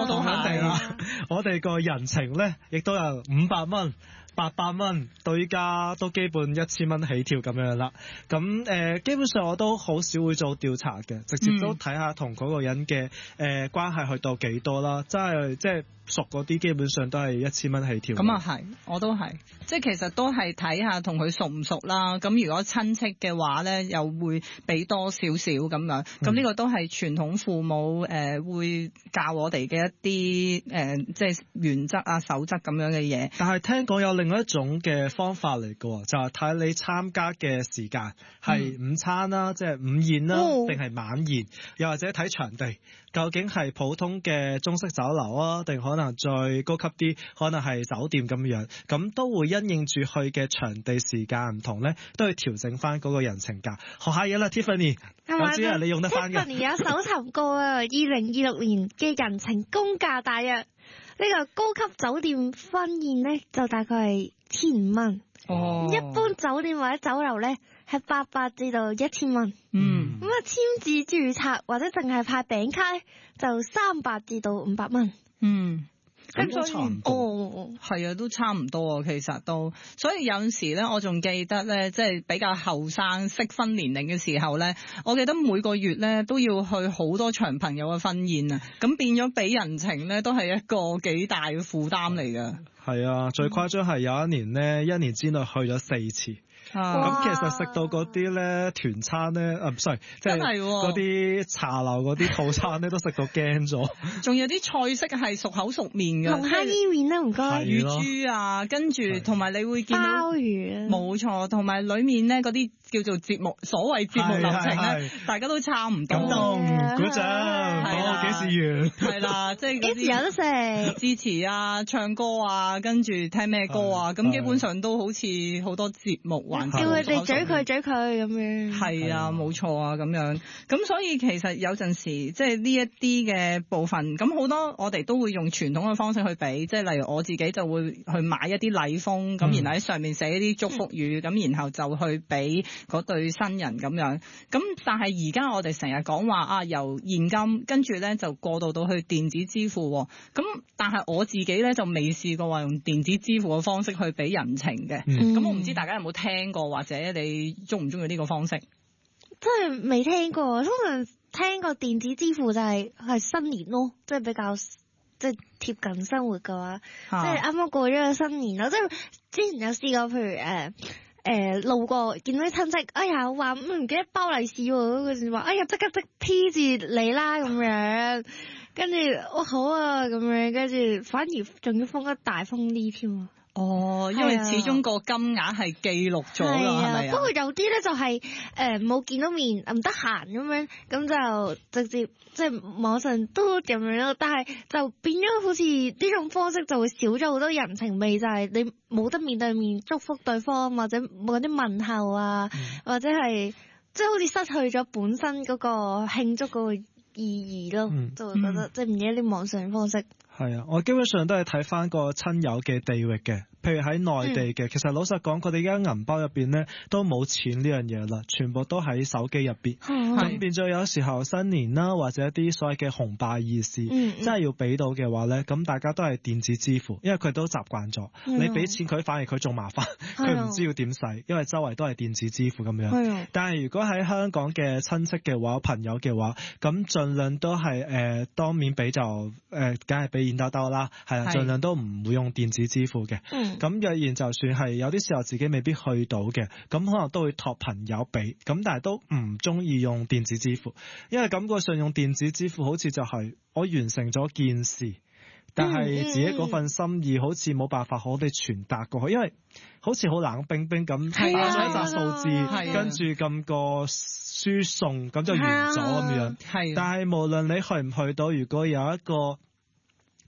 我都係我哋個人情咧，亦都有500蚊、800蚊，到依家都基本1000蚊起跳咁樣啦。咁基本上我都好少會做調查嘅，直接都睇下同嗰個人嘅關係去到幾多啦。即係熟嗰啲，基本上都係1000蚊起跳。 咁啊係，我都係，即係其實都係睇下同佢熟唔熟啦。咁如果親戚嘅話咧，又會俾多少少咁樣。咁呢個都係傳統父母會教我哋嘅一啲即係原則啊、守則咁樣嘅嘢。 但係聽講有另外一種嘅方法嚟嘅，就係睇你參加嘅時間係午餐啦，即係午宴啦，定係晚宴，又或者睇場地，究竟係普通嘅中式酒樓啊，定可能再高級啲，可能係酒店咁樣，咁都會因應住去嘅場地時間唔同咧，都要調整翻嗰個人情價。學下嘢啦 Tiffany， 我知啊，你用得翻嘅。 Tiffany 有搜尋過啊，2026年嘅人情公價大約呢個高級酒店婚宴咧就大概係1500蚊，一般酒店或者酒樓咧係800至到1000蚊。咁啊簽字註冊或者淨係派餅卡咧就300至到500蚊。 咁都差唔多， 係啊，都差唔多啊，其實都，所以有陣時咧，我仲記得咧，即係比較後生適婚年齡嘅時候咧，我記得每個月咧都要去好多場朋友嘅婚宴啊，咁變咗俾人情咧，都係一個幾大嘅負擔嚟㗎。 係啊，最誇張係有一年咧，一年之內去咗4次。咁其實食到嗰啲咧團餐咧，唔係，即係嗰啲茶樓嗰啲套餐咧，都食到驚咗。 仲有啲菜式係熟口熟面嘅， 龍蝦伊麵啦，唔該。 乳豬啊，跟住同埋你會見到鮑魚， 冇錯，同埋裡面咧嗰啲叫做節目，所謂節目流程咧，大家都差唔多。 感動，鼓掌，幾時完？ 係啦，即係幾時有得食？ 支持啊，唱歌啊，跟住聽咩歌啊，咁基本上都好似好多節目環節。 叫佢哋嘴佢咁樣。 係啊，冇錯啊，咁樣。咁所以其實有陣時即係呢一啲嘅部分，咁好多我哋都會用傳統嘅方式去俾，即係例如我自己就會去買一啲禮封，咁然後喺上面寫一啲祝福語，咁然後就去俾嗰對新人咁樣。咁但係而家我哋成日講話啊，由現金跟住咧就過渡到去電子支付，咁但係我自己咧就未試過話用電子支付嘅方式去俾人情嘅。咁我唔知大家有冇聽過，或者你中唔中意呢個方式？ 真係未聽過，通常聽過電子支付就係新年咯，即係比較即係貼近生活嘅話，即係啱啱過咗個新年咯。即係之前有試過，譬如路過見到啲親戚，哎呀話唔記得包利是喎，嗰時話哎呀即刻 P 住你啦咁樣，跟住好啊咁樣，跟住反而仲要封得大封啲添啊！ 因為始終個金額係記錄咗啦，係咪啊？ 不過有啲咧就係冇見到面，唔得閒咁樣，咁就直接即係網上都咁樣咯。但係就變咗好似呢種方式就會少咗好多人情味，就係你冇得面對面祝福對方，或者冇啲問候啊，或者係即係好似失去咗本身嗰個慶祝嗰個意義咯，就會覺得即係唔記得啲網上方式。 係啊，我基本上都係睇翻個親友嘅地域嘅，譬如喺內地嘅，其實老實講，佢哋而家銀包入邊咧都冇錢呢樣嘢啦，全部都喺手機入邊。咁變咗有時候新年啦，或者一啲所謂嘅紅白儀式，真係要俾到嘅話咧，咁大家都係電子支付，因為佢都習慣咗。你俾錢佢，反而佢仲麻煩，佢唔知要點使，因為周圍都係電子支付咁樣。但係如果喺香港嘅親戚嘅話，朋友嘅話，咁盡量都係當面俾就梗係俾現兜啦，係啦，盡量都唔會用電子支付嘅。咁若然就算係有啲時候自己未必去到嘅，咁可能都會託朋友俾，咁但係都唔中意用電子支付，因為感覺上用電子支付好似就係我完成咗件事，但係自己嗰份心意好似冇辦法好地傳達過去，因為好似好冷冰冰咁，打咗一紮數字，跟住撳個輸送，咁就完咗咁樣。但係無論你去唔去到，如果有一個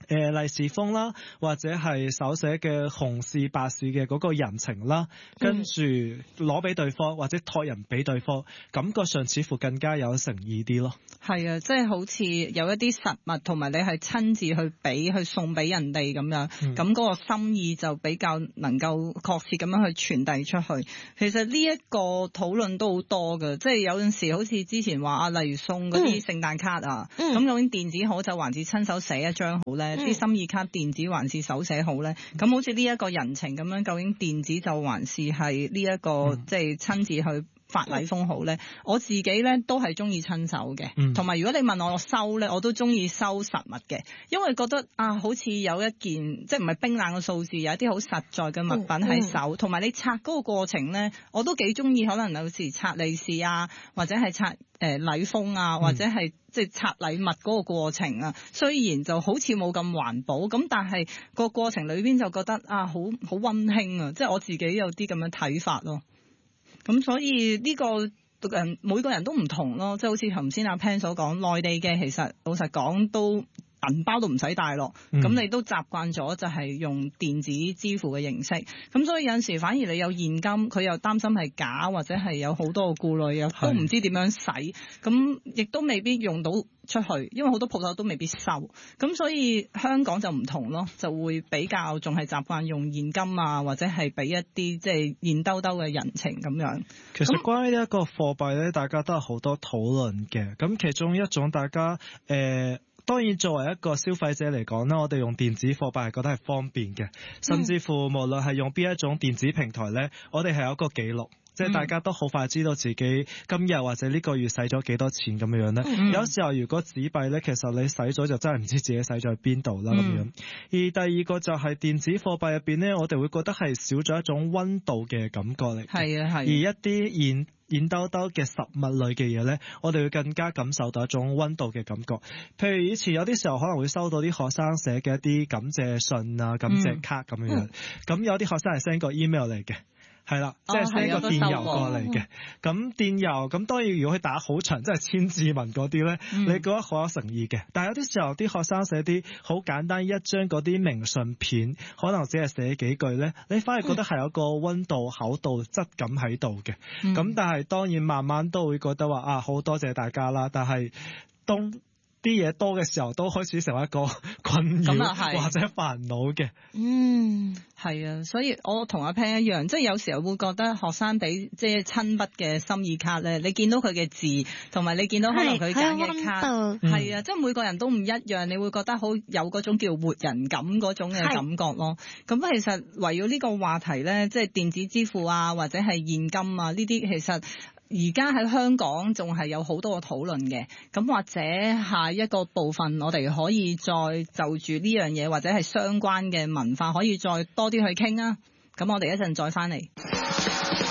利是封啦，或者係手寫嘅紅事白事嘅嗰個人情啦，跟住攞俾對方或者託人俾對方，感覺上似乎更加有誠意啲咯。 係啊，即係好似有一啲實物，同埋你係親自去俾去送俾人哋咁樣，咁嗰個心意就比較能夠確切咁樣去傳遞出去。其實呢一個討論都好多㗎，即係有陣時好似之前話啊，例如送嗰啲聖誕卡啊，咁究竟電子好就還是親手寫一張好咧？啲心意卡電子還是手寫好咧？咁好似呢一個人情咁樣，究竟電子就還是係呢一個即係親自去發禮封好咧？我自己咧都係中意親手嘅，同埋如果你問我收咧，我都中意收實物嘅，因為覺得啊，好似有一件即係唔係冰冷嘅數字，有一啲好實在嘅物品喺手，同埋你拆嗰個過程咧，我都幾中意，可能有時拆利是啊，或者係拆禮封啊，或者係即係拆禮物嗰個過程啊，雖然就好似冇咁環保，咁但係個過程裏邊就覺得啊，好溫馨啊，即係我自己有啲咁樣睇法咯。咁所以呢個每個人都唔同咯，即係好似頭先阿 Pan 所講，內地嘅其實老實講都銀包都唔使帶咯，咁你都習慣咗就係用電子支付嘅形式，咁所以有陣時反而你有現金，佢又擔心係假或者係有好多嘅顧慮，又都唔知點樣使，咁亦都未必用到出去，因為好多鋪頭都未必收，咁所以香港就唔同咯，就會比較仲係習慣用現金啊，或者係俾一啲即係現兜兜嘅人情咁樣。 其實關於呢一個貨幣咧，大家都有好多討論嘅，咁其中一種大家當然作為一個消費者嚟講咧，我哋用電子貨幣係覺得係方便嘅，甚至乎無論係用邊一種電子平台咧，我哋係有一個記錄，即係大家都好快知道自己今日或者呢個月使咗幾多錢咁樣咧。有時候如果紙幣咧，其實你使咗就真係唔知自己使咗喺邊度啦咁樣。而第二個就係電子貨幣入邊咧，我哋會覺得係少咗一種溫度嘅感覺嚟。係啊係。而一啲現兜兜嘅實物類嘅嘢咧，我哋會更加感受到一種溫度嘅感覺。譬如以前有啲時候可能會收到啲學生寫嘅一啲感謝信啊、感謝卡咁樣，咁有啲學生係 send 個 email 嚟嘅。係啦，即係 send 個電郵過嚟嘅。咁電郵咁當然如果佢打好長，即係千字文嗰啲咧，你覺得好有誠意嘅。但係有啲時候啲學生寫啲好簡單一張嗰啲明信片，可能只係寫幾句咧，你反而覺得係有個溫度、厚度、質感喺度嘅。咁但係當然慢慢都會覺得話啊，好多謝大家啦。但係當啲嘢多嘅時候，都開始成為一個困擾或者煩惱嘅。 係啊，所以我同阿 Pan 一樣，即係有時候會覺得學生俾即係親筆嘅心意卡咧，你見到佢嘅字，同埋你見到可能佢揀嘅卡，係啊，即係每個人都唔一樣，你會覺得好有嗰種叫活人感嗰種嘅感覺咯。咁其實圍繞呢個話題咧，即係電子支付啊，或者係現金啊呢啲，其實而家喺香港仲係有好多個討論嘅，咁或者下一個部分我哋可以再就住呢樣嘢或者係相關嘅文化可以再多啲去傾啊，咁我哋一陣再翻嚟。